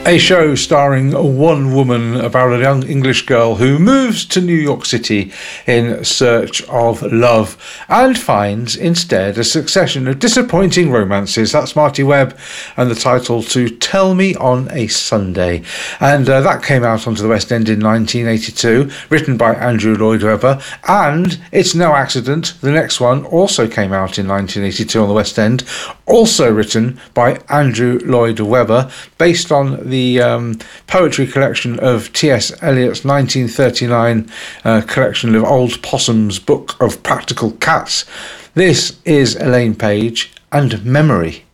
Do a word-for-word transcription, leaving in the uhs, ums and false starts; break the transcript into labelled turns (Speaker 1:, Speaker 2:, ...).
Speaker 1: A show starring one woman about a young English girl who moves to New York City in search of love and finds instead a succession of disappointing romances. That's Marty Webb and the title to Tell Me on a Sunday. And uh, that came out onto the West End in nineteen eighty-two, written by Andrew Lloyd Webber. And it's no accident, the next one also came out in nineteen eighty-two on the West End, also written by Andrew Lloyd Webber, based on the um, poetry collection of T S Eliot's nineteen thirty-nine uh, collection of Old Possum's Book of Practical Cats. This is Elaine Page and Memory.